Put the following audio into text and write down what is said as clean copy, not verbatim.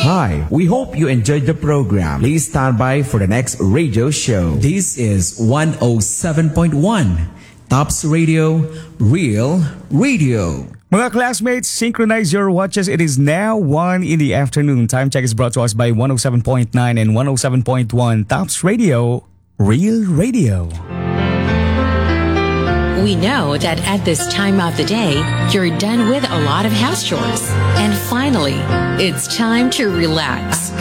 Hi, we hope you enjoyed the program. Please stand by for the next radio show. This is 107.1 Tops Radio, Real Radio. Mga classmates, synchronize your watches. It is now 1 in the afternoon. Time check is brought to us by 107.9 and 107.1 Tops Radio, Real Radio. We know that at this time of the day, you're done with a lot of house chores. And finally, it's time to relax.